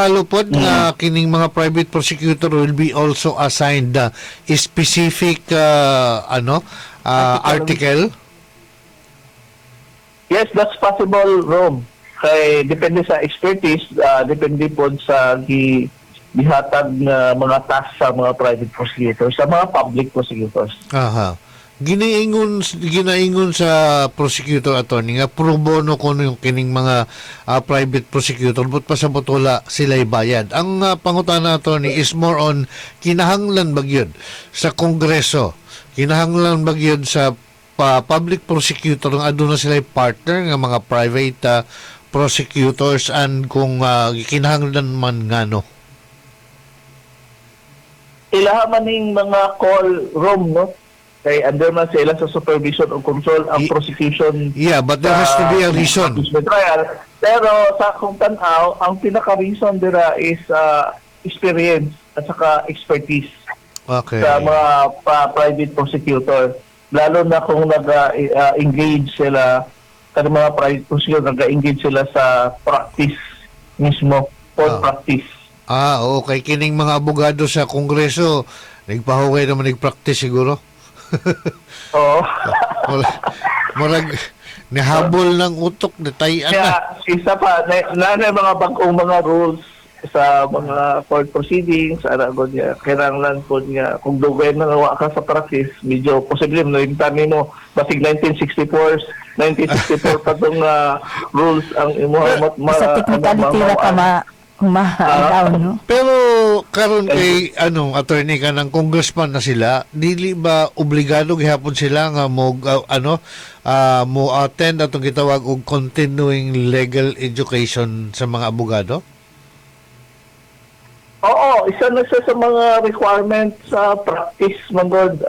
Lupod nga kining mga private prosecutor will be also assigned a specific article. Yes, that's possible, Rom. Kay depende sa expertise, depende po sa gihatag na mga task sa mga private prosecutors, sa mga public prosecutors. Aha. Ginaingon sa prosecutor attorney nga pro bono kuno yung kining mga private prosecutor but pasabot wala sila'y bayad. Ang pangutana attorney is more on kinahanglan bagyod sa Kongreso, kinahanglan bagyod sa public prosecutor nga aduna sila'y partner nga mga private prosecutors and kung kinahanglan man ngano. Ilaha maning mga call room, no? Kay under man sila sa supervision o control ang prosecution. Yeah, but there has to be a reason. Trial. Pero sa akong tanaw, ang pinaka-reason dira is experience at saka expertise sa mga private prosecutor. Lalo na kung nag-engage sila, kasi mga private prosecutor nag-engage sila sa practice mismo, for practice. Okay. Kining mga abogado sa Kongreso, nagpahugay naman nag-practice siguro. Oo. Murag nihabol ng utok detayan na. Isa pa na mga bagong mga rules sa mga court proceedings, aragon niya kailangan po niya kung dugay na nawa ka sa practice, medyo posible na yung tani mo basig 1964 pa itong rules ang imo sa technicality na ka down, no? Pero karon kay attorney ka ng congressman na sila, dili ba obligado gihapon sila nga mo mo attend atong gitawag og continuing legal education sa mga abogado? Oo, isa na siya sa mga requirements sa practice manggod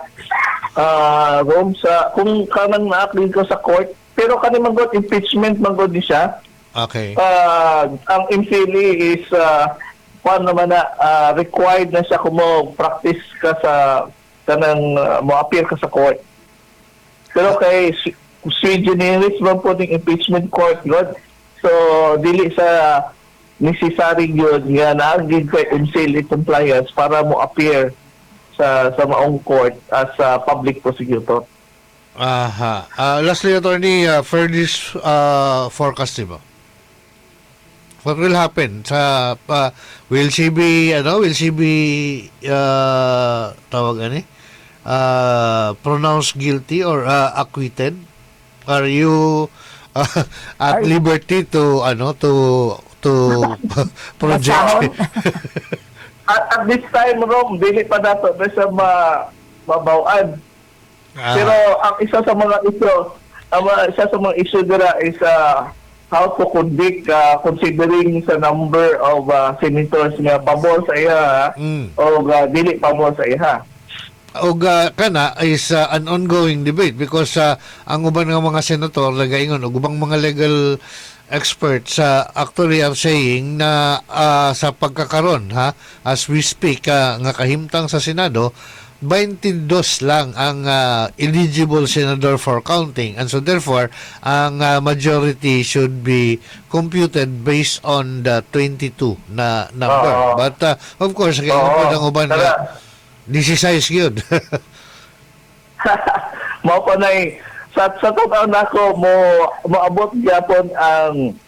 Rome sa kung kanang na-apply ko sa court, pero kaning manggod impeachment manggod ni siya. Okay. Ang MCLE is required na siya kung mo practice ka sa kanang mo appear ka sa court. Pero kay sui generis man po ng impeachment court yun. So dili sa necessary yun nga naagid kay MCLE compliance para mo appear sa maong court as a public prosecutor. Aha. Lastly, attorney, Ferdis forecast ba? What will happen sa will she be tawag ani pronounced guilty or acquitted? Are you at liberty to project? At this time, Rom, dili pa dato sa mabawaan. Pero ang isa sa mga issue dira is how to convict considering sa number of senators nga pabor sa iya o dili pabor sa iya. O kana is an ongoing debate because ang uban nga mga senator lagaingon og ubang mga legal experts actually are saying na sa pagkakaron as we speak nga kahimtang sa Senado 22 lang ang eligible senador for counting, and so therefore ang majority should be computed based on the 22 na number. But of course kaya ang uban nga 16 yun. Mao pa nay sa totoo nako moabot gyapon ang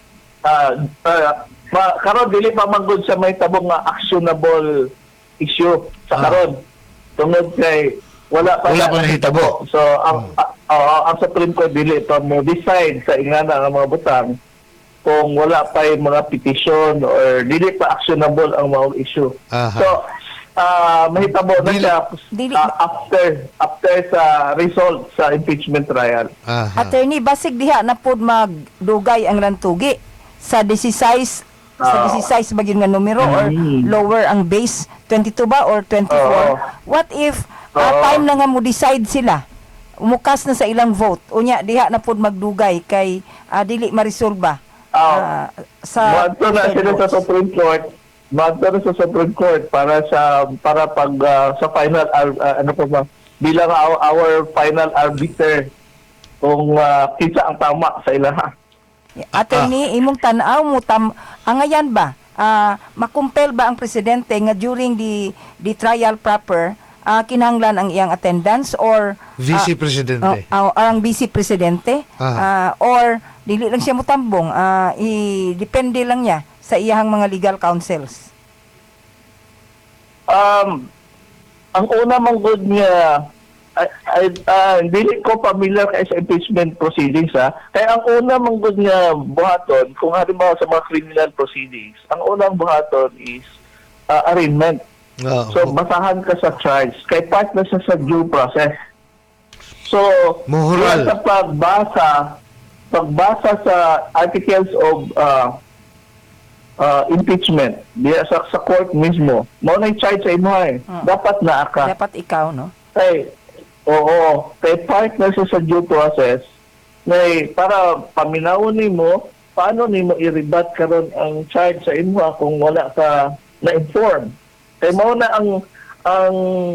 karon dili pa manggod sa may tabong nga actionable issue sa karon. Tungod kay wala pa nahitabo. So ang Supreme Court dili pa mo decide sa ingana nga mga butang kung wala pa yung mga petition or dili pa actionable ang mga issue. So mahitabo na siya after sa result sa impeachment trial. Attorney, basig diha na pod magdugay ang rantugi sa 16 bagyo nga numero or lower ang base 22 ba or 24. What if time na nga mo decide sila umukas na sa ilang vote unya diha na pod magdugay kay dili ma-resolve sa na sila sa Supreme Court sa Supreme Court para pag sa final bilang our final arbiter kung kinsa ang tama sa ilaha. Attorney, imong tan-aw mo angayan ba makumpel ba ang presidente nga during the trial proper kinahanglan ang iyang attendance or Vice Presidente. ang vice presidente or dili lang siya mutambong, depende lang niya sa iyang mga legal counsels. Ang una mang good niya, dili ko familiar kay sa impeachment proceedings Kaya ang una mang good niya buhaton, kung halimbawa sa mga criminal proceedings, ang unang buhaton is arraignment. So basahan ka sa charge. Kay part na siya sa due process. So Moral. sa pagbasa sa articles of impeachment diya sa court mismo, mo na charge sa imo dapat na ka. Dapat ikaw, no? Kay part na siya sa due process para paminawon nimo paano nimo i-rebut karon ang charge sa imo kung wala ka na-inform. Kaya mo na ang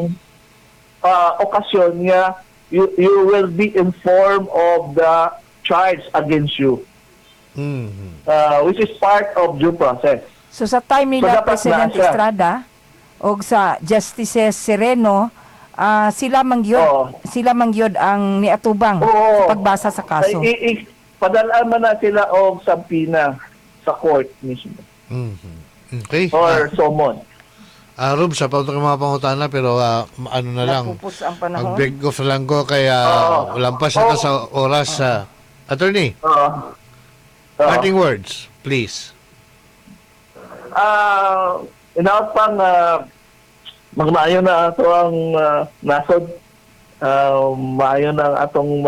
okasyon niya, you will be informed of the charge against you. Which is part of due process. So sa time So, nila dapat President na siya. Estrada o sa Justice Sereno, sila mangyod ang niatubang sa pagbasa sa kaso. Padalaan man na sila og sampina sa court mismo. Okay. Or summon. Rob, sa mga pangutana, pero ano na lang, Napupus ang panahon. mag-break off lang ko, kaya lampas na sa oras. Attorney, parting words, please. Inaot pang magmaayo na ato ang nasod. Maayo na ang atong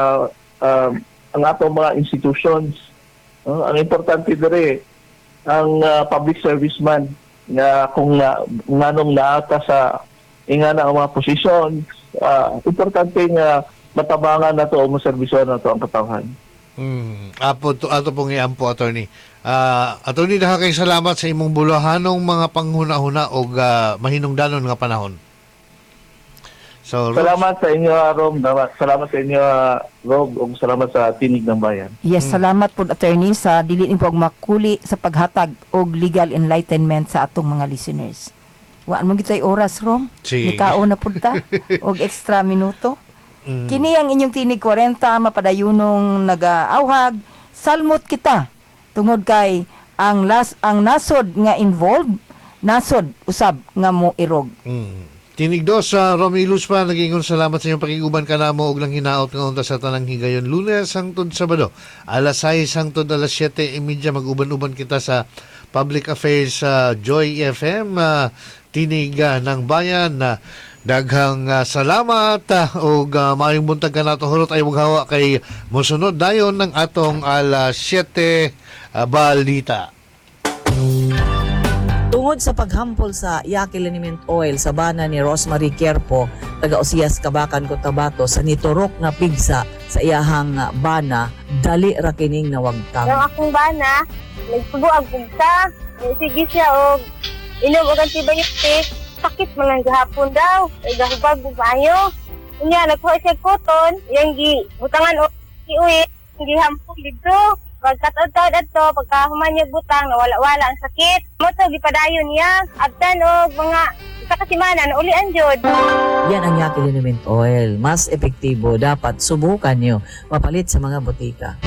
mga institutions. Ang importante diri ang public serviceman nga kung nganong naata sa ingana ang mga positions, importante nga matabangan nato o maserbisyon nato ang katawhan. Ato pong iampo, attorney. Attorney, kay salamat sa imong bulahanong mga panghuna-huna o mahinungdanon nga panahon. So, Salamat sa inyo, Rom. Salamat sa inyo, Rob. O salamat sa Tinig ng Bayan. Yes, salamat po attorney sa dili ni pog makuli sa paghatag og legal enlightenment sa atong mga listeners. Waan mo gitay oras, Rom? Sige. Nikao na pud ta og extra minuto. Kini ang inyong Tinig 40 mapadayunong nagaawhag. Salmot kita tungod kay ang nasod nga involved, nasod usab nga mo irog. Tinig dos sa Romilus pa, nag-ingon salamat sa inyong pakiguban ka na mo og lang hinaot nga unta sa tanang higayon. Lunes hangtod Sabado, alas 6 hangtod alas 7:30 mag-uban-uban kita sa Public Affairs sa Joy FM, Tinig ng Bayan. Daghang salamat og maayong buntag ka nato hulot ay maghawa kay mosunod dayon ng atong alas 7 balita. Tungod sa paghampol sa Yaqui Liniment Oil sa bana ni Rosemary Quierpo, taga Osias, Kabakan, Cotabato, sa niturok nga pigsa sa iyahang bana, dali ra kining nawagtang. Ang akong bana, nagsubo ang pugsa, sige siya og inom og antibiotic, sakit man lang gahapon daw, ay gahubag bumayo. Unya nagkuha siya koton, yang butangan og iuwi, gihampol dito. Pagkataon ato, pagkahuman niya butang, nawala-wala ang sakit. Moto, gipadayon niya. Abtan og mga isa ka simana, naulian jud. Yan ang Yaqui Liniment Oil. Mas epektibo, dapat subukan nyo. Mapalit sa mga botika.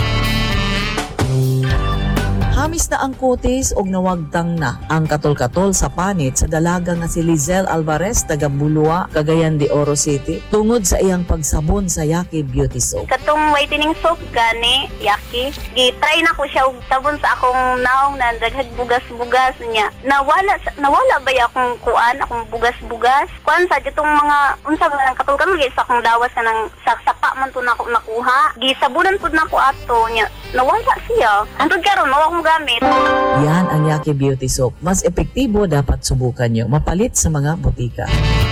Hamis na ang kutis og nawagtang na ang katol-katol sa panit sa dalaga nga si Lizelle Alvarez taga Bulua, Cagayan de Oro City tungod sa iyang pagsabon sa Yaqui Beauty Soap. Katong whitening soap gani, Yaqui, gi-try na ko siya og sabon sa akong naong na daghag bugas-bugas niya. Nawala ba akong akong bugas-bugas? Kuan sa ditong mga unsa man katol-katol sa akong lawas kanang sapa man to nako nakuha. Gisabunan pud nako ato niya. Nawala siya. Antod karon mao akong gamit. Yan ang Yaqui Beauty Soap. Mas epektibo, dapat subukan nyo. Mapalit sa mga botika.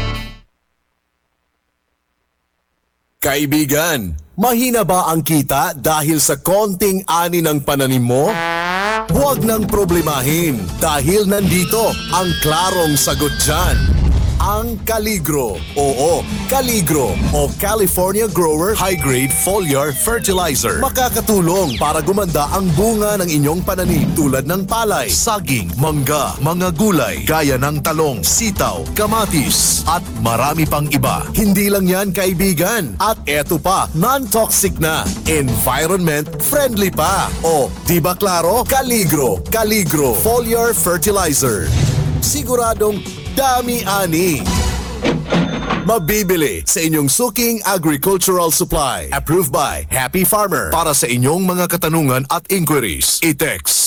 Kaibigan, mahina ba ang kita dahil sa konting ani ng pananim mo? Huwag nang problemahin dahil nandito ang klarong sagot dyan. ang Caligro. Oo, Caligro o California Grower High Grade Foliar Fertilizer. Makakatulong para gumanda ang bunga ng inyong pananim tulad ng palay, saging, mangga, mga gulay, gaya ng talong, sitaw, kamatis, at marami pang iba. Hindi lang yan, kaibigan. At eto pa, non-toxic na, environment friendly pa. O, di ba klaro? Caligro Foliar Fertilizer. Siguradong dami-ani. Mabibili sa inyong suking agricultural supply. Approved by Happy Farmer. Para sa inyong mga katanungan at inquiries, i-text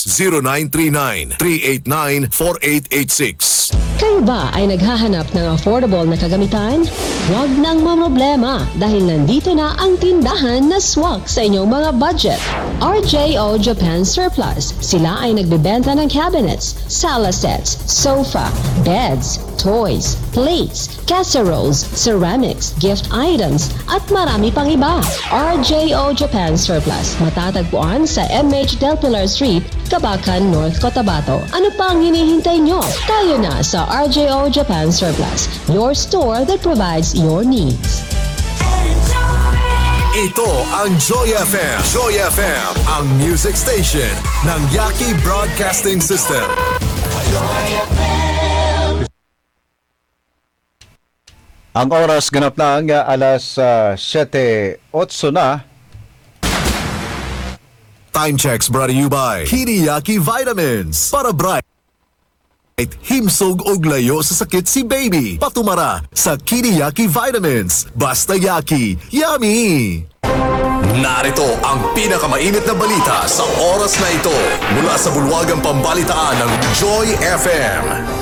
0939-389-4886. Kayo ba ay naghahanap ng affordable na kagamitan? Huwag nang mamroblema dahil nandito na ang tindahan na swak sa inyong mga budget. RJO Japan Surplus. Sila ay nagbebenta ng cabinets, sala sets, sofa, beds, toys, plates, casseroles, ceramics, gift items, at marami pang iba. RJO Japan Surplus. Matatagpuan sa MH Del Pilar Street, Kabakan, North Cotabato. Ano pang hinihintay nyo? Tayo na sa RJO Japan Surplus, your store that provides your needs. Ito ang Joy FM. Joy FM, ang music station ng Yaki Broadcasting System. Ang oras ganap na ang alas 7:08 na. Time checks brought to you by Hiriyaki Vitamins. Para bright, himsog og layo sa sakit si baby. Patumara sa Hiriyaki Vitamins. Basta Yaki, yummy! Narito ang pinakamainit na balita sa oras na ito mula sa bulwagang pambalitaan ng Joy FM.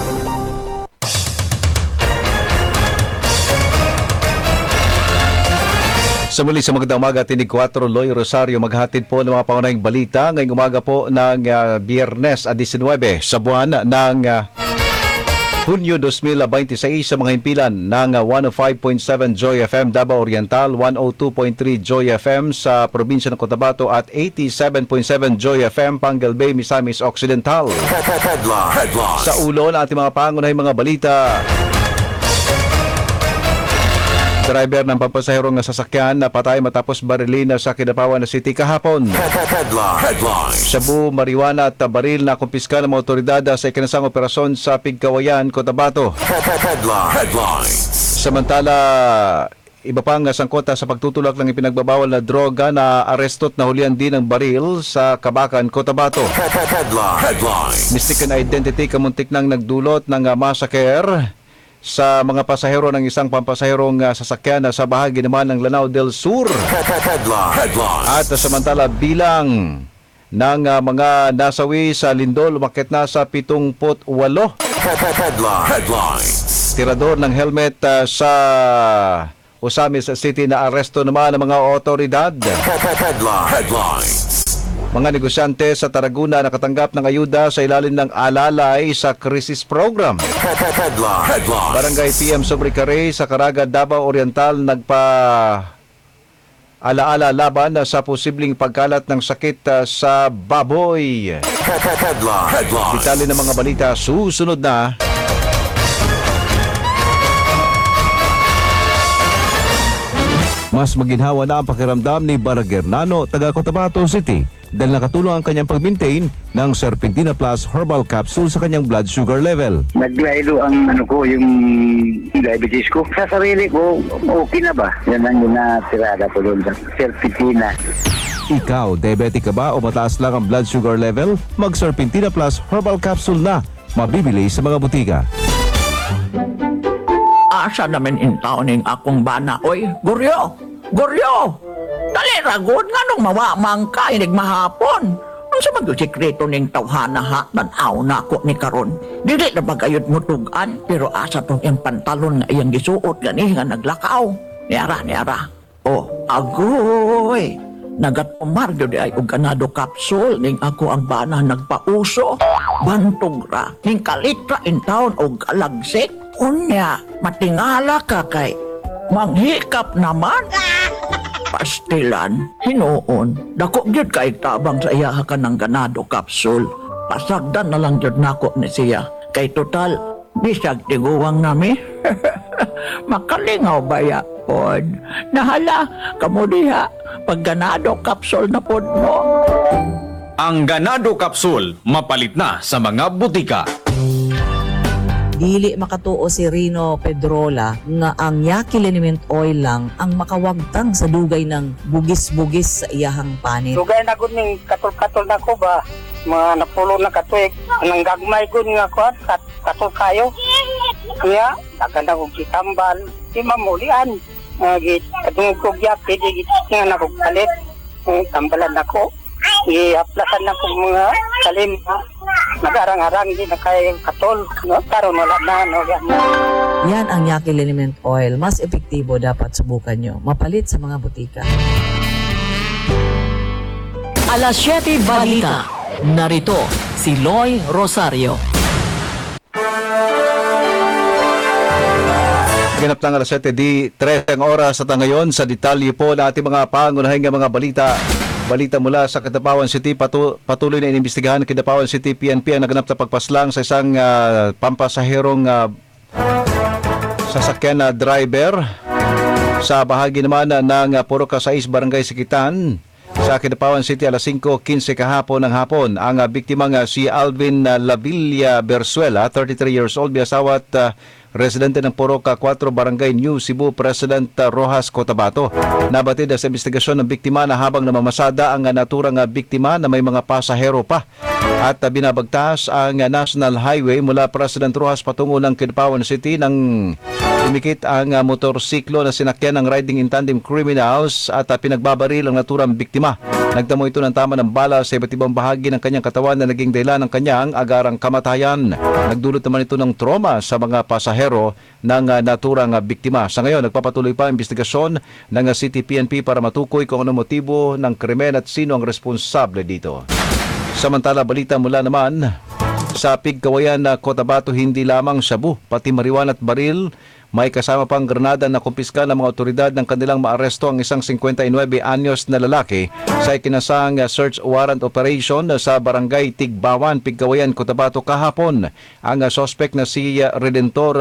Sa muli sa magandang umaga, tinig 4 Loy Rosario maghatid po ng mga pangunahing balita ngayong umaga po ng Biyernes 19 sa buwan ng Hunyo 2026 sa mga himpilan ng 105.7 Joy FM Davao Oriental, 102.3 Joy FM sa probinsya ng Cotabato at 87.7 Joy FM Pangal Bay, Misamis Occidental. Sa ulo ng ating mga pangunahing mga balita, driver ng pampasaherong sasakyan na patay matapos barilin sa Kidapawan City kahapon. Shabu, marijuana at baril na kumpiska ng mga otoridad sa ikinasang operasyon sa Pigkawayan, Cotabato. Samantala, iba pang sangkota sa pagtutulak ng ipinagbabawal na droga na arestot na hulihan din ng baril sa Kabakan, Cotabato. Mistaken identity kamuntik nang nagdulot ng massacre sa mga pasahero ng isang pampasaherong sasakyan sa bahagi naman ng Lanao del Sur. At samantala, bilang ng mga nasawi sa lindol umakyat na sa 78. Tirador ng helmet sa Osamis City na aresto naman ng mga otoridad. Mga negosyante sa Tarragona nakatanggap ng ayuda sa ilalim ng alalay sa crisis program. Barangay PM Sobricare sa Caraga, Davao Oriental alaala laban sa posibleng pagkalat ng sakit sa baboy. Detalye ng mga balita susunod na. Mas maginhawa na ang pakiramdam ni Baragernano, taga Cotabato City, dahil nakatulong ang kanyang pag-maintain ng Serpentina Plus Herbal Capsule sa kanyang blood sugar level. Naglaylo ang yung diabetes ko. Sa sarili ko, okay na ba? Yan ang tirada ko doon sa Serpentina. Ikaw, diabetic ka ba o mataas lang ang blood sugar level? Mag-Serpentina Plus Herbal Capsule na. Mabibili sa mga butika. Asa namin intawning akong bana. Oy, Goryo! Goryo! Dali ragod nga nung mawamang ka inig mahapon. Ang sa mag-sikreto ning tawhana ha, tanaw na ako ni karon. Dili na bagayod mo tugan, pero asa tong yung pantalon nga iyang gisuot gani nga naglakaw. Niara. Oh, agoy! Nagatumar yun ay og ganado kapsul ning ako ang bana nagpauso. Bantog ra, ning kalitra in town og kalagsik. Unya, matingala ka kay manghikap naman. Pastilan, hinuon. Dako gyud kay tabang sa iyaha ka ng ganado kapsul. Pasagdan na lang gyud nako ni siya. Kay total, Bisag tiguwang nami. Makalingaw ba ya pod? Nahala, kamo diha. Pag ganado kapsul na pod mo. Ang Ganado Capsule mapalit na sa mga butika. Dili makatuo si Rino Pedrola nga ang Yaki Liniment Oil lang ang makawagtang sa dugay ng bugis-bugis sa iyahang panit. Dugay na gud ning katol-katol na ko ba? Mga napulo na katuig. Nang gagmay gud nga ko katol kayo. Kaya, dagan na kong kitambal. Di mamulian. Katungog kong Yaki, di nga na kong palit. Tambalan ako. I-aplasan na kong mga salim. Nag-arang-arang din na kayo katol. No? Karoon wala na. No? Yan ang Yaki Liniment Oil. Mas epektibo dapat subukan nyo. Mapalit sa mga butika. Alas 7 Balita. Narito si Loy Rosario. Ganap ng alas 7, di 3 ang oras at ngayon sa detalye po na ating mga pangunahing mga balita. Balita mula sa Kidapawan City, patuloy na inimbestigahan ng Kidapawan City PNP ang naganap na pagpaslang sa isang pampasaherong sasakyan na driver sa bahagi naman ng Purok 6 Barangay Sikitan sa Kidapawan City alas 5:15 kahapon ng hapon. Ang biktimang si Alvin Lavilla Bersuela, 33 years old, asawa at residente ng Purok 4 Barangay New Cebu, President Rojas Cotabato. Nabatid sa investigasyon ng biktima na habang namamasada ang naturang biktima na may mga pasahero pa at binabagtas ang National Highway mula President Rojas patungo ng Kidapawan City nang umikit ang motorsiklo na sinakyan ng riding in tandem criminals at pinagbabaril ang naturang biktima. Nagdamo ito ng tama ng bala sa iba't ibang bahagi ng kanyang katawan na naging dahilan ng kanyang agarang kamatayan. Nagdulot naman ito ng trauma sa mga pasahero ng naturang biktima. Sa ngayon, nagpapatuloy pa ang investigasyon ng City PNP para matukoy kung ano motibo ng krimen at sino ang responsable dito. Samantala, balita mula naman sa Pigkawayan na Cotabato, hindi lamang shabu, pati marijuana at baril. May kasama pang granada na kumpiska ng mga otoridad ng kanilang maaresto ang isang 59 anyos na lalaki sa ikinasang search warrant operation sa Barangay Tigbawan, Pigkawayan, Cotabato kahapon. Ang suspect na si Redentor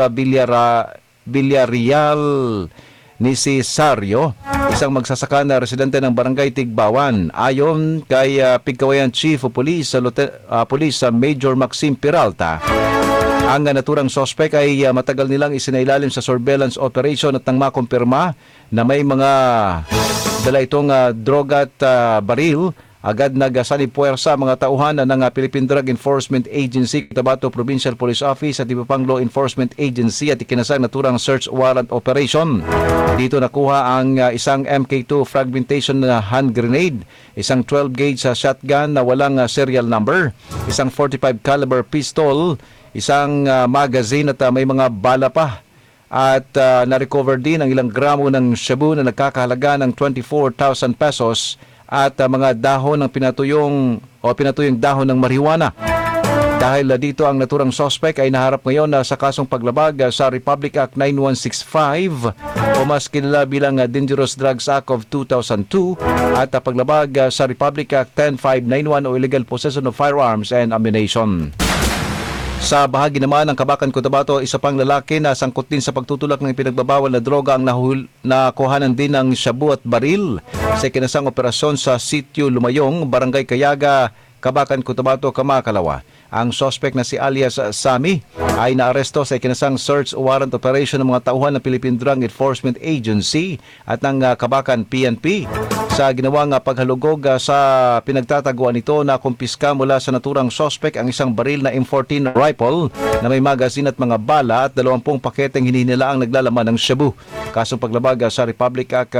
Villarreal ni si Sario, isang magsasaka na residente ng Barangay Tigbawan. Ayon kay Pigkawayan Chief of Police, Police Major Maxim Peralta, ang naturang suspect ay matagal nilang isinailalim sa surveillance operation at nang makumpirma na may mga dala itong droga at baril, agad nagsalibpuwersa mga tauhan ng Philippine Drug Enforcement Agency, Cotabato Provincial Police Office at iba pang law enforcement agency at ikinasang naturang search warrant operation. Dito nakuha ang isang MK2 fragmentation na hand grenade, isang 12 gauge shotgun na walang serial number, isang 45 caliber pistol, isang magazine at may mga bala pa. At na-recover din ang ilang gramo ng shabu na nagkakahalaga ng 24,000 pesos at mga dahon ng pinatuyong dahon ng marijuana. Dahil dito ang naturang suspect ay naharap ngayon sa kasong paglabag sa Republic Act 9165 o mas kilala bilang Dangerous Drugs Act of 2002 at paglabag sa Republic Act 10591 o Illegal Possession of Firearms and Ammunition. Sa bahagi naman ng Kabakan, Cotabato, isa pang lalaki na sangkot din sa pagtutulak ng pinagbabawal na droga ang nakuhanan din ng shabu at baril sa ikinasang operasyon sa Sitio Lumayong, Barangay Kayaga, Kabakan, Cotabato, Kamakalawa. Ang suspect na si alias Sami ay naaresto sa ikinasang search warrant operation ng mga tauhan ng Philippine Drug Enforcement Agency at ng Kabakan PNP. Sa ginawang paghalugog sa pinagtataguan nito na kumpiska mula sa naturang suspect ang isang baril na M14 rifle na may magazine at mga bala at 20 paketeng hinihinilaang naglalaman ng shabu. Kasong paglabag sa Republic Act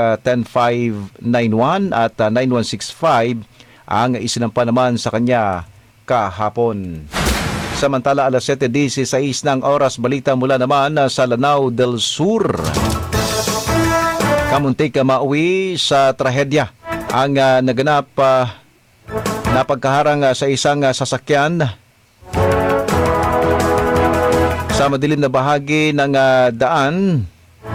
10591 at 9165 ang isinampa naman sa kanya kahapon. Samantala, alas 7:16 ng oras, balita mula naman sa Lanao del Sur. Kamuntik mauwi sa trahedya ang naganap na pagkaharang sa isang sasakyan sa madilim na bahagi ng daan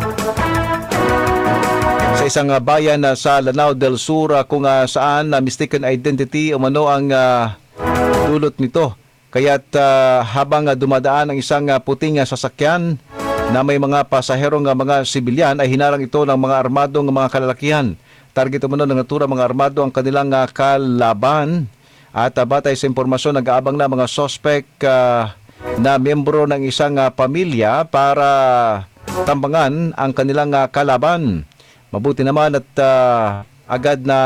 sa isang bayan sa Lanao del Sur kung saan mistaken identity umano ang dulot nito Kaya't habang dumadaan ang isang puting sasakyan na may mga pasaherong mga sibilyan ay hinarang ito ng mga armadong mga kalalakihan. Target umano ng natura mga armado ang kanilang kalaban at batay sa impormasyon nag-aabang na mga suspect na miyembro ng isang pamilya para tambangan ang kanilang kalaban. Mabuti naman at agad na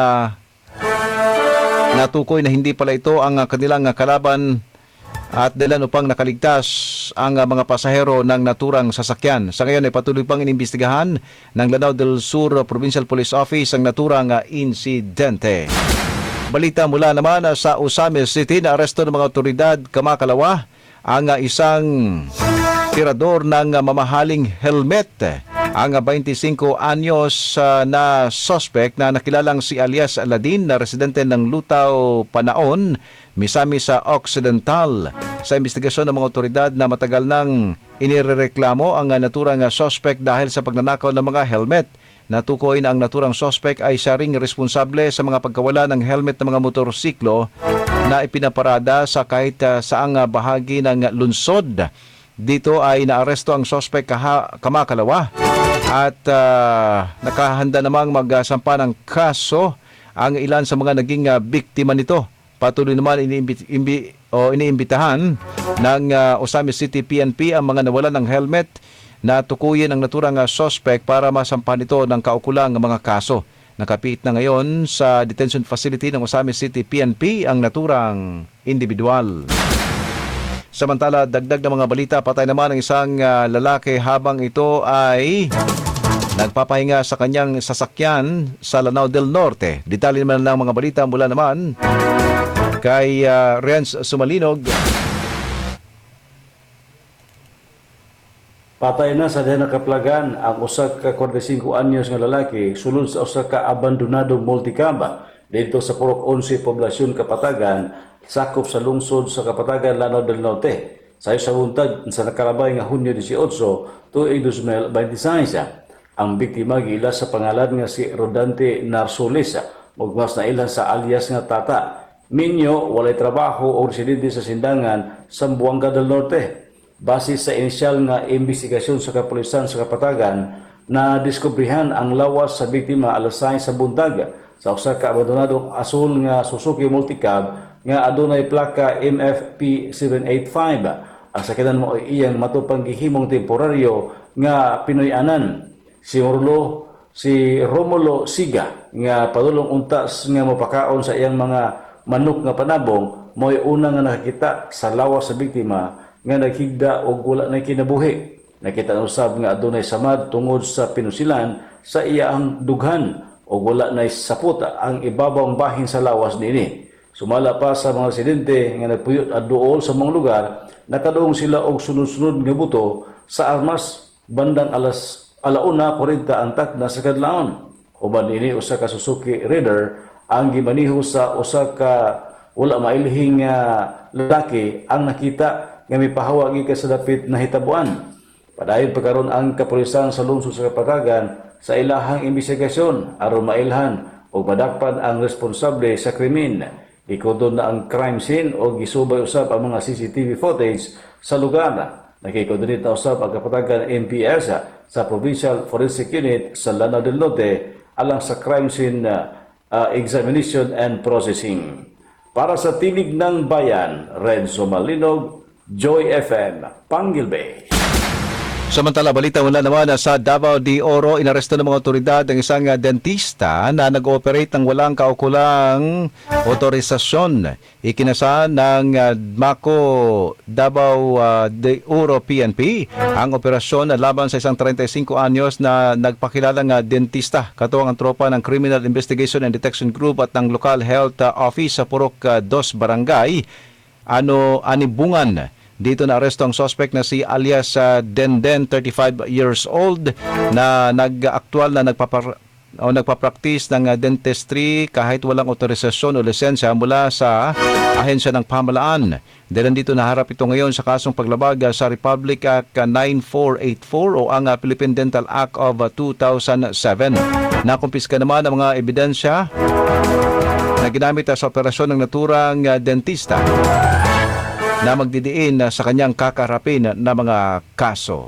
natukoy na hindi pala ito ang kanilang kalaban at dahilan upang nakaligtas ang mga pasahero ng naturang sasakyan. Sa ngayon ay patuloy pang inimbestigahan ng Lanao del Sur Provincial Police Office ang naturang insidente. Balita mula naman sa Osamis City na aresto ng mga otoridad kamakalawa ang isang tirador ng mamahaling helmet. Ang 25 anyos na suspect na nakilalang si alias Aladin na residente ng Lutaw, Panaon, Misamis sa Occidental. Sa investigasyon ng mga otoridad na matagal nang inirereklamo ang naturang suspect dahil sa pagnanakaw ng mga helmet. Natukoy na ang naturang suspect ay siya ring responsable sa mga pagkawala ng helmet ng mga motorsiklo na ipinaparada sa kahit saang bahagi ng lungsod. Dito ay naaresto ang suspect kamakalawa at nakahanda namang magsampa ng kaso ang ilan sa mga naging biktima nito. Patuloy naman iniimbitahan ng Osamis City PNP ang mga nawalan ng helmet na tukuyin ang naturang suspect para masampa nito ng kaukulang mga kaso. Nakapit na ngayon sa detention facility ng Osamis City PNP ang naturang individual. Samantala, dagdag ng mga balita, patay naman ang isang lalaki habang ito ay nagpapahinga sa kanyang sasakyan sa Lanao del Norte. Detalye naman ng mga balita mula naman kay Renz Sumalinog. Patay na sa diha nakaplagan ang usa ka 45 anyos nga lalaki sulod sa usa ka abandonadong multicab dito sa Purok 11 Poblasyon Kapatagan, sakop sa lungsod sa Kapatagan, Lanao del Norte. Sa buntag sa nakalabay nga Hunyo 18, tuig 2026. Ang biktima gila sa pangalan nga si Rodante Narsoles, ug mas nailan sa alias nga Tata. Minyo walay trabaho o residente sa Sindangan, Zamboanga del Norte. Base sa inisyal nga investigasyon sa kapulisan sa Kapatagan, na diskubrihan ang lawas sa biktima alas 6 sa buntag sa usa ka abandonadong asul nga Suzuki Multicab nga adunay plaka MFP 785. Ang sakyanan mo ay iyang matupang gihimong temporaryo nga Pinoy-anan. Si Romulo Siga nga padulong untas nga mapakaon sa iyang mga manok nga panabong mo'y una nga nakakita sa lawas sa biktima nga naghigda og wala na kinabuhi. Nakita na usab nga adunay samad tungod sa pinusilan sa iyang dughan o wala na sapot ang ibabang bahin sa lawas niini. Sumala pa sa mga residente nga nagpuyot adduol sa mga lugar, nakaduong sila og sunod-sunod nga buto sa armas bandang alauna 40 antak na sa kadlawon. Uban ini usa ka Suzuki Raider ang gimaniho sa usa ka wala mailhing lalaki ang nakita nga mipahawag ka sa dapit na hitabuan. Padayon pagkaron ang kapulisan sa lungsod sa Kapatagan sa ilahang investigasyon aron mailhan o madakpan ang responsable sa krimen. Ikudon na ang crime scene o gisubay usab ang mga CCTV footage sa lugar. Nakikudunit na usab ang Kapatagan MPS sa Provincial Forensic Unit sa Lanao del Norte alang sa crime scene examination and processing. Para sa Tinig ng Bayan, Renzo Malinog, Joy FM, Pangilbe. Samantala, balita mula naman sa Davao de Oro, inaresto ng mga otoridad ang isang dentista na nag-ooperate ng walang kaukulang otorisasyon. Ikinasa ng Mako Davao de Oro PNP ang operasyon laban sa isang 35 anyos na nagpakilalang dentista. Katuwang ang tropa ng Criminal Investigation and Detection Group at ng Local Health Office sa Purok 2 Barangay, Anibungan. Dito na aresto ang suspect na si alias Denden, 35 years old, na nag-aktual na nagpa-practice ng dentistry kahit walang otorisasyon o lisensya mula sa ahensya ng pamahalaan. Dahil dito naharap ito ngayon sa kasong paglabag sa Republic Act 9484 o ang Philippine Dental Act of 2007. Nakumpiska naman ang mga ebidensya na ginamit sa operasyon ng naturang dentista. na magdidiin sa kanyang kakarapin na mga kaso.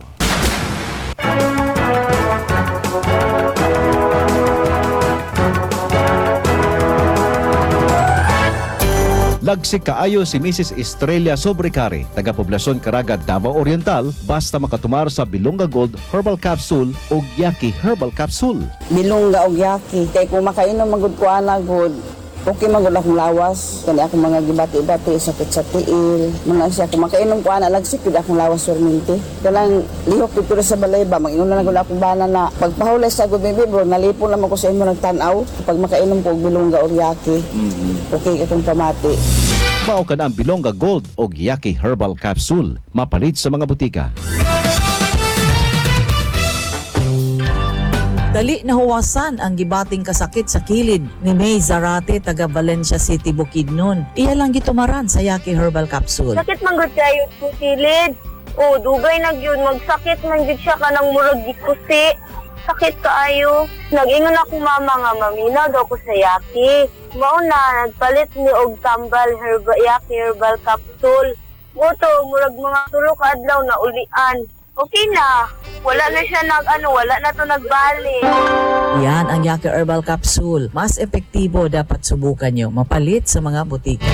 Lagsik kaayo si Mrs. Estrella Sobrecari, taga-poblasyon Caraga, Davao Oriental, basta makatumar sa Bilonga Gold Herbal Capsule o Yaki Herbal Capsule. Bilonga o Yaki. Kaya kung makainom magud ko ana good, okay magud akong lawas. Kani akong mga gibati-bati, sakit sa tiil. Mga siya, kung makainom ko ana, lagsik gud akong lawas surminti. Kanang lihok dito sa balay ba, mag-inom na gud akong bana na. Pagpahulay sa good baby bro, nalipon naman ko sa imo nagtanaw. Pag makainom ko og Bilonga o Yaki, okay itong pamati. Mao ka na ang Bilonga Gold o Yaki Herbal Capsule, mapalit sa mga butika. Dali nahuwasan ang gibating kasakit sa kilid ni May Zarate taga Valencia City, Bukidnon. Iya lang gitumaran sa Yaki Herbal Capsule. Sakit man gud kayo sa kilid. O dugay na gyud magsakit man gud siya kanang murag gikusi. Sakit kaayo. Nag-ingon ako mama nga mamina daw ko sa Yaki. Mao na nagpalit ni og tambal Yaki Herbal Capsule. Moto murag mga 3 ka adlaw na ulian. Okay na. Wala na siya wala na to nagbalik. Yan ang Yaki Herbal Capsule. Mas epektibo, dapat subukan nyo. Mapalit sa mga butika.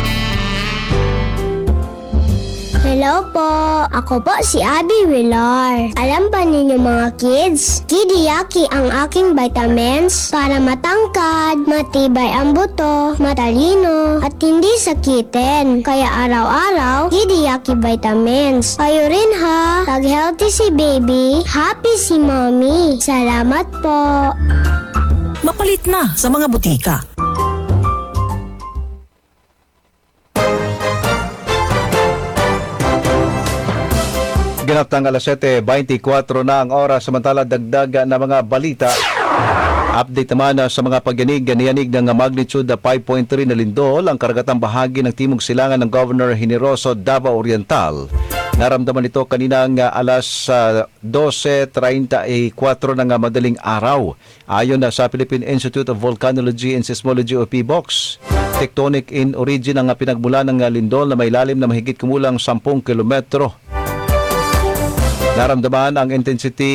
Hello po! Ako po si Abby Villar. Alam ba ninyo mga kids? Kidiyaki ang aking vitamins para matangkad, matibay ang buto, matalino, at hindi sakitin. Kaya araw-araw, Kidiyaki vitamins. Kayo rin ha! Pag-healthy si baby, happy si mommy. Salamat po! Mapalit na sa mga butika. Ginaptang alas 7:24 na ang oras, samantala dagdag na mga balita. Update naman sa mga pagyanig ng magnitude 5.3 na lindol ang karagatang bahagi ng timog silangan ng Governor Generoso, Davao Oriental. Naramdaman ito kaninang alas 12:34 ng madaling araw. Ayon sa Philippine Institute of Volcanology and Seismology o PBOX, tectonic in origin ang pinagmula ng lindol na may lalim na mahigit kumulang 10 kilometro. Naramdaman ang intensity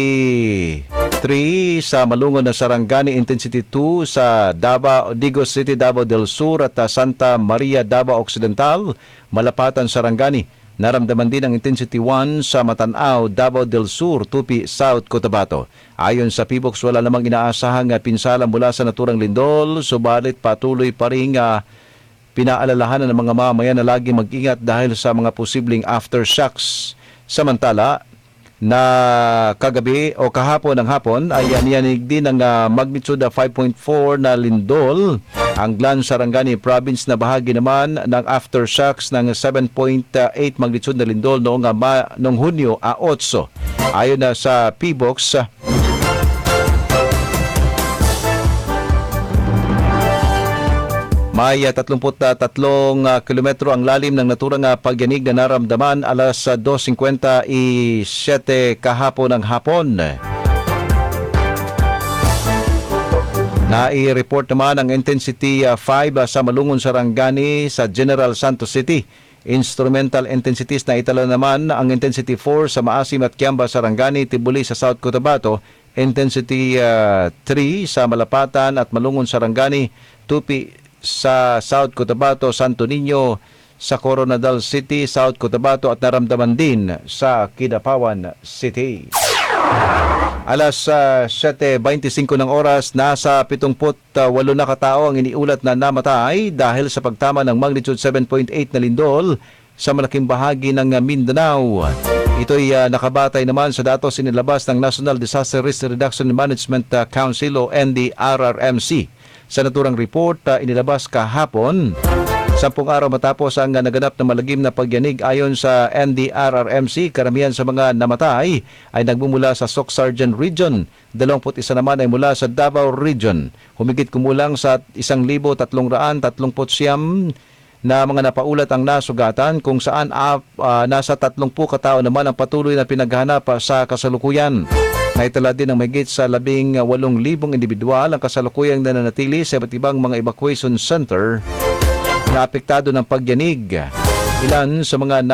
3 sa Malungon na Sarangani, intensity 2 sa Digos City, Davao del Sur at Santa Maria, Davao Occidental, Malapatan, Sarangani. Naramdaman din ang intensity 1 sa Matanao, Davao del Sur, Tupi, South Cotabato. Ayon sa PBOX, wala namang inaasahang pinsala mula sa naturang lindol, subalit patuloy pa rin pinaalalahanan ng mga mamayan na lagi mag-ingat dahil sa mga posibleng aftershocks. Samantala, na kagabi o kahapon ng hapon ay niyanig din ng magnitude 5.4 na lindol ang Glan, Sarangani Province, na bahagi naman ng aftershocks ng 7.8 magnitude na lindol noong Hunyo 8. Ayon na sa PBOX, may 33 kilometro ang lalim ng naturang pagyanig na naramdaman alas 2:57 kahapon ng hapon. Nai-report naman ang intensity 5 sa Malungon, Sarangani sa General Santos City. Instrumental intensities na itala naman ang intensity 4 sa Maasim at Kiamba, Sarangani, Tibuli sa South Cotabato, intensity 3 sa Malapatan at Malungon, Sarangani, Tupi sa South Cotabato, Santo Niño sa Coronadal City, South Cotabato, at naramdaman din sa Kidapawan City. Alas 7:25 ng oras, nasa 78 na katao ang iniulat na namatay dahil sa pagtama ng magnitude 7.8 na lindol sa malaking bahagi ng Mindanao. Ito'y nakabatay naman sa datos inilabas ng National Disaster Risk Reduction Management Council o NDRRMC. Sa naturang report inilabas kahapon, 10 araw matapos ang naganap na malagim na pagyanig. Ayon sa NDRRMC, karamihan sa mga namatay ay nagmumula sa Soc-Sargen Region. 21 naman ay mula sa Davao Region. Humigit kumulang sa 1,339 na mga napaulat ang nasugatan, kung saan nasa 30 katao naman ang patuloy na pinaghahanap sa kasalukuyan. Naitala din ang mahigit sa 18,000 individual ang kasalukuyang nananatili sa iba't ibang mga evacuation center na apektado ng pagyanig. Ilan sa mga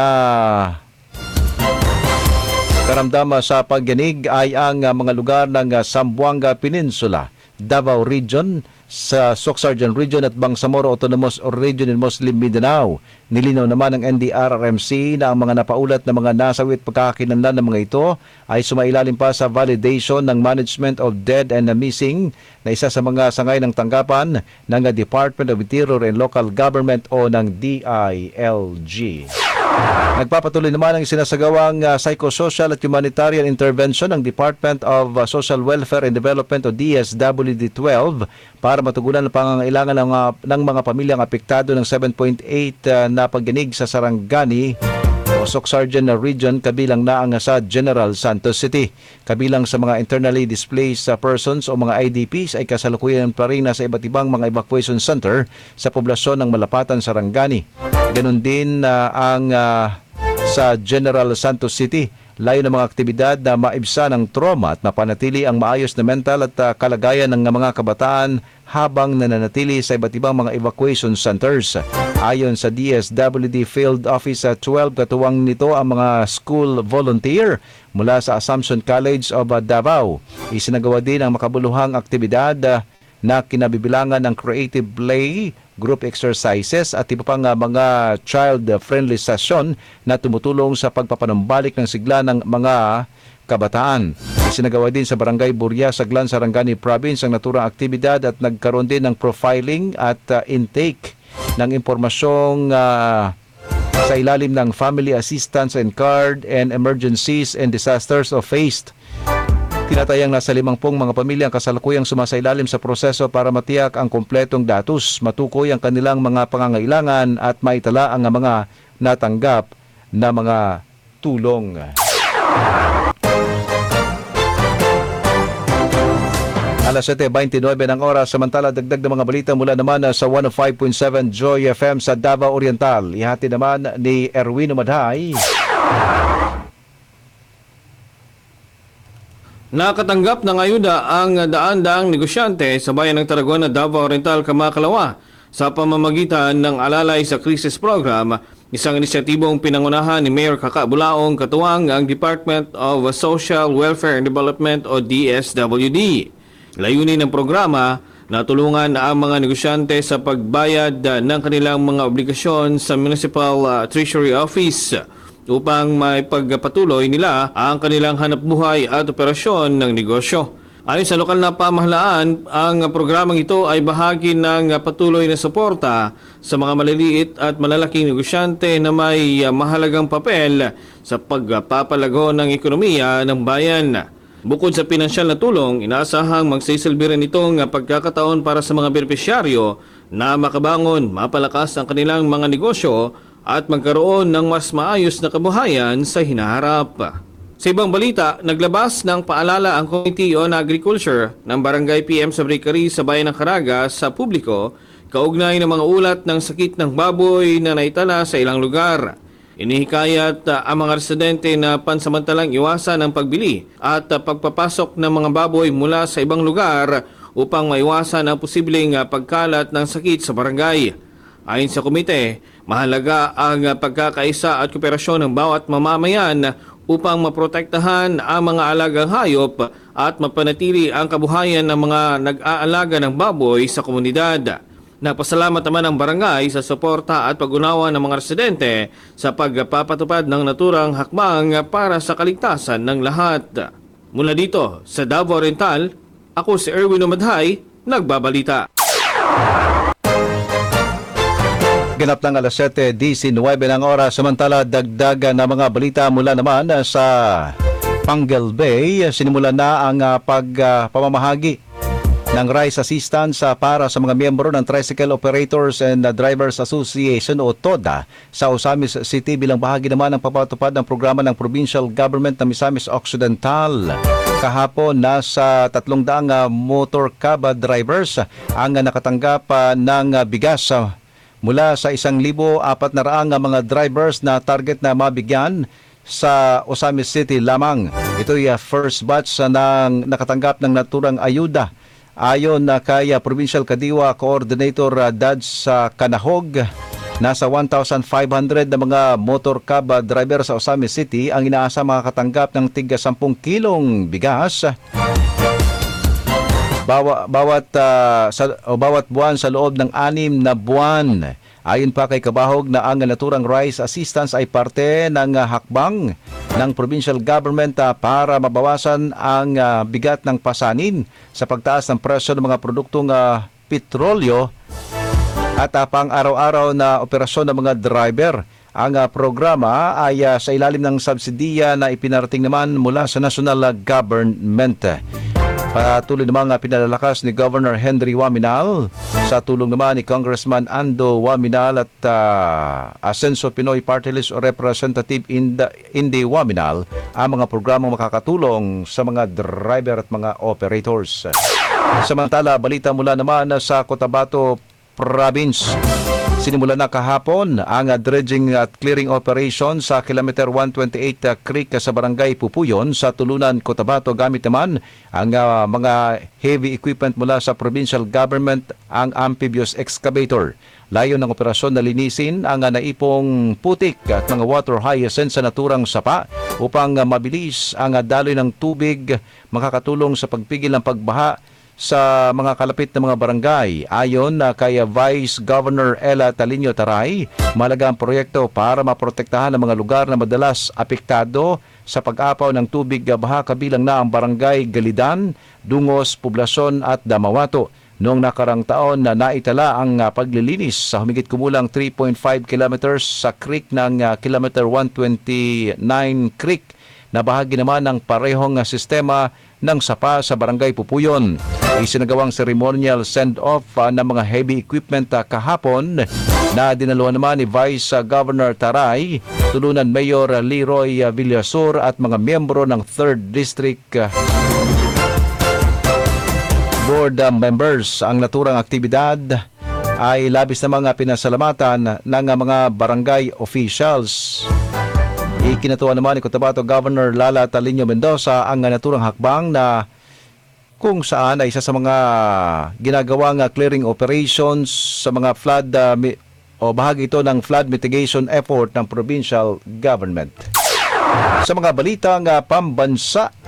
karamdam sa pagyanig ay ang mga lugar ng Zamboanga Peninsula, Davao Region, sa Socsargen Region at Bangsamoro Autonomous Region in Muslim Mindanao. Nilinaw naman ng NDRRMC na ang mga napaulat na mga nasawit pagkakakilanlan ng mga ito ay sumailalim pa sa validation ng Management of Dead and Missing na isa sa mga sangay ng tanggapan ng Department of Interior and Local Government o ng DILG. Nagpapatuloy naman ang sinasagawang psychosocial at humanitarian intervention ng Department of Social Welfare and Development o DSWD-12 para matugunan ang pangangailangan ng mga pamilyang apektado ng 7.8 na pagyanig sa Sarangani o Socsargen Region kabilang na ang sa General Santos City. Kabilang sa mga internally displaced persons o mga IDPs ay kasalukuyan pa rin nasa iba't ibang mga evacuation center sa poblasyon ng Malapatan, Sarangani. Ganon din ang sa General Santos City. Layo ng mga aktibidad na maibsa ng trauma at mapanatili ang maayos na mental at kalagayan ng mga kabataan habang nananatili sa iba't ibang mga evacuation centers. Ayon sa DSWD Field Office 12, katuwang nito ang mga school volunteer mula sa Assumption College of Davao. Isinagawa din ang makabuluhang aktibidad na kinabibilangan ng creative play, group exercises at iba pang mga child-friendly session na tumutulong sa pagpapanumbalik ng sigla ng mga kabataan. Isinagawa din sa Barangay Buria, Saglan, Sarangani Province ang naturang aktibidad at nagkaroon din ng profiling at intake ng impormasyong sa ilalim ng Family Assistance and Card and Emergencies and Disasters of FACE. Tinatayang nasa 50 mga pamilya ang kasalukuyang sumasailalim sa proseso para matiyak ang kompletong datos, matukoy ang kanilang mga pangangailangan at maitala ang mga natanggap na mga tulong. Alas 7:29 ng oras, samantala dagdag ng mga balita mula naman sa 105.7 Joy FM sa Davao Oriental. Ihati naman ni Erwin Umadhay. Nakatanggap ng ayuda ang daan-daang negosyante sa bayan ng Tarragona, Davao Oriental, Kamakalawa sa pamamagitan ng Alalay sa Krisis Program, isang inisyatibong pinangunahan ni Mayor Kaka Bulaong katuwang ang Department of Social Welfare and Development o DSWD. Layunin ng programa na tulungan ang mga negosyante sa pagbayad ng kanilang mga obligasyon sa Municipal Treasury Office upang maipagpatuloy nila ang kanilang hanapbuhay at operasyon ng negosyo. Ayon sa lokal na pamahalaan, ang programang ito ay bahagi ng patuloy na suporta sa mga maliliit at malalaking negosyante na may mahalagang papel sa pagpapalago ng ekonomiya ng bayan. Bukod sa pinansyal na tulong, inaasahang magsisilbi rin itong pagkakataon para sa mga benepisyaryo na makabangon, mapalakas ang kanilang mga negosyo at magkaroon ng mas maayos na kabuhayan sa hinaharap. Sa ibang balita, naglabas ng paalala ang Committee on Agriculture ng Barangay PM sa Bakery sa Bayan ng Caraga sa publiko kaugnay ng mga ulat ng sakit ng baboy na naitala sa ilang lugar. Inihikayat ang mga residente na pansamantalang iwasan ang pagbili at pagpapasok ng mga baboy mula sa ibang lugar upang maiwasan ang posibleng pagkalat ng sakit sa barangay. Ayon sa komite, mahalaga ang pagkakaisa at kooperasyon ng bawat mamamayan upang maprotektahan ang mga alagang hayop at mapanatili ang kabuhayan ng mga nag-aalaga ng baboy sa komunidad. Nagpasalamat naman ang barangay sa suporta at pag-unawa ng mga residente sa pagpapatupad ng naturang hakbang para sa kaligtasan ng lahat. Mula dito sa Davao Oriental, ako si Erwin Umadhay, nagbabalita. Ganap ng alas 7:19 ng oras, samantala dagdag na mga balita mula naman sa Pangal Bay. Sinimulan na ang pamamahagi ng Rice Assistance para sa mga miyembro ng Tricycle Operators and Drivers Association o TODA sa Osamis City bilang bahagi naman ng papatupad ng programa ng Provincial Government ng Misamis Occidental. Kahapon, nasa 300 motor cab drivers ang nakatanggap ng bigas mula sa 1,400 mga drivers na target na mabigyan sa Osamis City lamang. Ito'y first batch ng nakatanggap ng naturang ayuda. Ayon na kay Provincial Kadiwa Coordinator Dads Kanahog, Nasa 1,500 na mga motor cab driver sa Osamis City ang inaasa makakatanggap ng tig 10 kilong bigas bawat buwan sa loob ng 6 na buwan. Ayon pa kay Kabahog na ang naturang rice assistance ay parte ng hakbang ng provincial government para mabawasan ang bigat ng pasanin sa pagtaas ng presyo ng mga produktong petrolyo at pang araw-araw na operasyon ng mga driver. Ang programa ay sa ilalim ng subsidiya na ipinarating naman mula sa national government. Patuloy namang pinalalakas ni Governor Henry Waminal sa tulong naman ni Congressman Ando Waminal at Asenso Pinoy Party List Representative Indy Waminal ang mga programang makakatulong sa mga driver at mga operators. Samantala, balita mula naman sa Cotabato Province. Sinimulan na kahapon ang dredging at clearing operation sa kilometer 128 Creek sa Barangay Pupuyon sa Tulunan, Cotabato gamit naman ang mga heavy equipment mula sa provincial government, ang amphibious excavator. Layo ng operasyon na linisin ang naipong putik at mga water hyacinth sa naturang sapa upang mabilis ang daloy ng tubig, makakatulong sa pagpigil ng pagbaha sa mga kalapit na mga barangay. Ayon kay Vice Governor Ella Talinio Taray, mahalaga ang proyekto para maprotektahan ang mga lugar na madalas apektado sa pag-apaw ng tubig baha, kabilang na ang barangay Galidan, Dungos, Poblasyon at Damawato. Noong nakarang taon na naitala ang paglilinis sa humigit kumulang 3.5 kilometers sa creek ng kilometer 129 Creek na bahagi naman ng parehong sistema ng sapa sa Barangay Pupuyon. Isinagawang ceremonial send-off ng mga heavy equipment kahapon na dinaluhan naman ni Vice Governor Taray, Tulunan Mayor Leroy Villasur at mga miyembro ng 3rd District Board members. Ang naturang aktibidad ay labis na mga pinasalamatan ng mga barangay officials. Ikinatuwa naman ni Cotabato Governor Lala Talinio Mendoza ang naturang hakbang na kung saan ay isa sa mga ginagawang clearing operations sa mga flood o bahagi ito ng flood mitigation effort ng provincial government. Sa mga balitang pambansa,